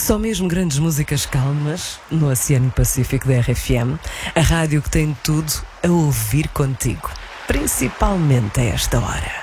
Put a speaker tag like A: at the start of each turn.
A: Só mesmo grandes músicas calmas no Oceano Pacífico da RFM, a rádio que tem tudo a ouvir contigo, principalmente a esta hora.